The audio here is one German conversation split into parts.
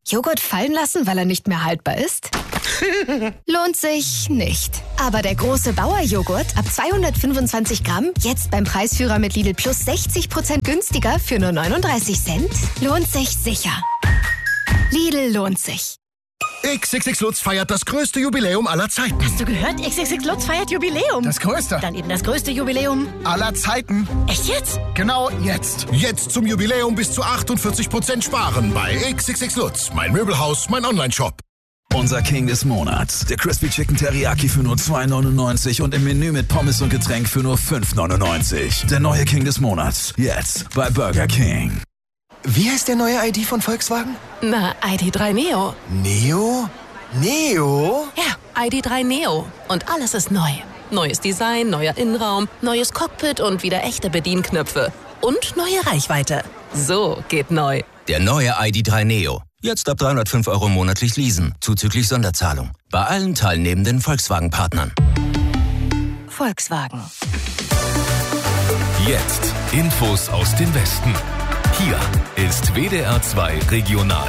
Joghurt fallen lassen, weil er nicht mehr haltbar ist? Lohnt sich nicht. Aber der große Bauer-Joghurt ab 225 Gramm, jetzt beim Preisführer mit Lidl Plus 60% günstiger für nur 39 Cent, lohnt sich sicher. Lidl lohnt sich. XXX Lutz feiert das größte Jubiläum aller Zeiten. Hast du gehört? XXX Lutz feiert Jubiläum. Das größte. Dann eben das größte Jubiläum aller Zeiten. Echt jetzt? Genau jetzt. Jetzt zum Jubiläum bis zu 48% sparen bei XXX Lutz. Mein Möbelhaus, mein Onlineshop. Unser King des Monats. Der Crispy Chicken Teriyaki für nur 2,99 und im Menü mit Pommes und Getränk für nur 5,99. Der neue King des Monats. Jetzt bei Burger King. Wie heißt der neue ID von Volkswagen? Na, ID.3 Neo. Neo? Neo? Ja, ID.3 Neo. Und alles ist neu. Neues Design, neuer Innenraum, neues Cockpit und wieder echte Bedienknöpfe. Und neue Reichweite. So geht neu. Der neue ID.3 Neo. Jetzt ab 305 € monatlich leasen, zuzüglich Sonderzahlung. Bei allen teilnehmenden Volkswagen-Partnern. Volkswagen. Jetzt Infos aus dem Westen. Hier ist WDR 2 Regional.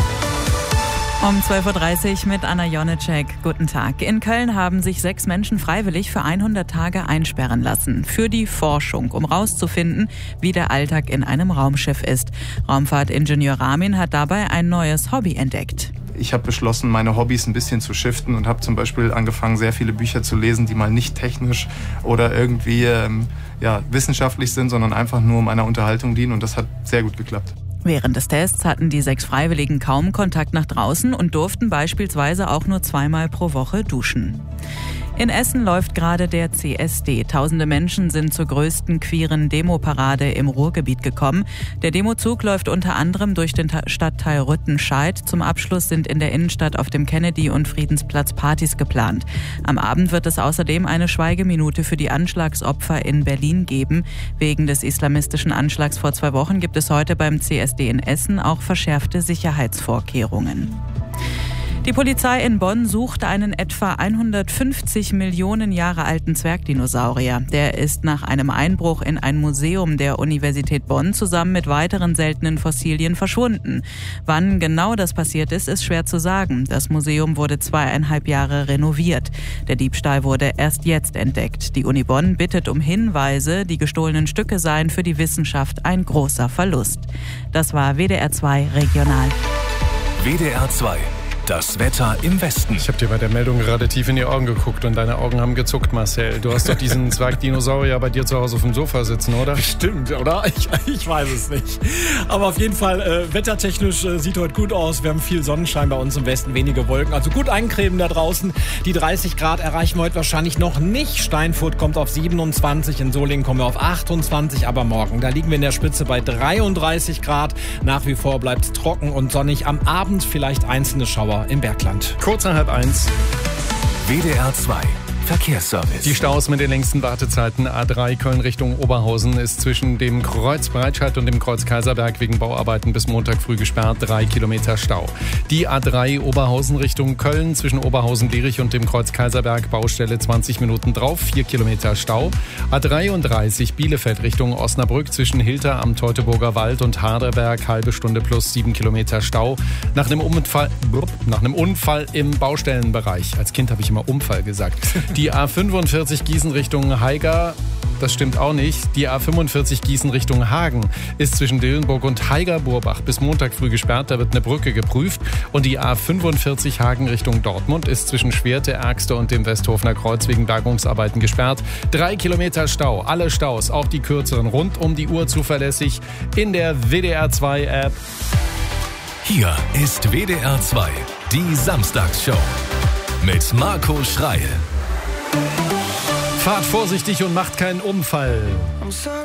Um 12.30 Uhr mit Anna Jonecek. Guten Tag. In Köln haben sich 6 Menschen freiwillig für 100 Tage einsperren lassen. Für die Forschung, um rauszufinden, wie der Alltag in einem Raumschiff ist. Raumfahrtingenieur Ramin hat dabei ein neues Hobby entdeckt. Ich habe beschlossen, meine Hobbys ein bisschen zu shiften und habe zum Beispiel angefangen, sehr viele Bücher zu lesen, die mal nicht technisch oder irgendwie wissenschaftlich sind, sondern einfach nur meiner Unterhaltung dienen. Und das hat sehr gut geklappt. Während des Tests hatten die 6 Freiwilligen kaum Kontakt nach draußen und durften beispielsweise auch nur 2-mal pro Woche duschen. In Essen läuft gerade der CSD. Tausende Menschen sind zur größten queeren Demoparade im Ruhrgebiet gekommen. Der Demozug läuft unter anderem durch den Stadtteil Rüttenscheid. Zum Abschluss sind in der Innenstadt auf dem Kennedy- und Friedensplatz Partys geplant. Am Abend wird es außerdem eine Schweigeminute für die Anschlagsopfer in Berlin geben. Wegen des islamistischen Anschlags vor 2 Wochen gibt es heute beim CSD in Essen auch verschärfte Sicherheitsvorkehrungen. Die Polizei in Bonn sucht einen etwa 150 Millionen Jahre alten Zwergdinosaurier. Der ist nach einem Einbruch in ein Museum der Universität Bonn zusammen mit weiteren seltenen Fossilien verschwunden. Wann genau das passiert ist schwer zu sagen. Das Museum wurde 2,5 Jahre renoviert. Der Diebstahl wurde erst jetzt entdeckt. Die Uni Bonn bittet um Hinweise. Die gestohlenen Stücke seien für die Wissenschaft ein großer Verlust. Das war WDR 2 Regional. WDR 2. Das Wetter im Westen. Ich habe dir bei der Meldung gerade tief in die Augen geguckt und deine Augen haben gezuckt, Marcel. Du hast doch diesen Zwergdinosaurier bei dir zu Hause auf dem Sofa sitzen, oder? Stimmt, oder? Ich weiß es nicht. Aber auf jeden Fall, wettertechnisch sieht heute gut aus. Wir haben viel Sonnenschein bei uns im Westen, wenige Wolken. Also gut eincremen da draußen. Die 30 Grad erreichen wir heute wahrscheinlich noch nicht. Steinfurt kommt auf 27, in Solingen kommen wir auf 28. Aber morgen, da liegen wir in der Spitze bei 33 Grad. Nach wie vor bleibt es trocken und sonnig. Am Abend vielleicht einzelne Schauer im Bergland. Kurz nach 1:30. WDR 2 Verkehrsservice. Die Staus mit den längsten Wartezeiten. A3 Köln Richtung Oberhausen ist zwischen dem Kreuz Breitscheid und dem Kreuz Kaiserberg wegen Bauarbeiten bis Montag früh gesperrt. 3 Kilometer Stau. Die A3 Oberhausen Richtung Köln zwischen Oberhausen-Lierich und dem Kreuz Kaiserberg. Baustelle 20 Minuten drauf. 4 Kilometer Stau. A33 Bielefeld Richtung Osnabrück zwischen Hilter am Teutoburger Wald und Harderberg. Halbe Stunde plus 7 Kilometer Stau. Nach einem Unfall im Baustellenbereich. Als Kind habe ich immer Unfall gesagt. Die A45 Gießen Richtung Haiger, das stimmt auch nicht. Die A45 Gießen Richtung Hagen ist zwischen Dillenburg und Haiger-Burbach bis Montag früh gesperrt. Da wird eine Brücke geprüft. Und die A45 Hagen Richtung Dortmund ist zwischen Schwerte, Ergste und dem Westhofener Kreuz wegen Bergungsarbeiten gesperrt. 3 Kilometer Stau. Alle Staus, auch die kürzeren, rund um die Uhr zuverlässig in der WDR 2 App. Hier ist WDR 2, die Samstagsshow mit Marco Schreil. Fahrt vorsichtig und macht keinen Unfall.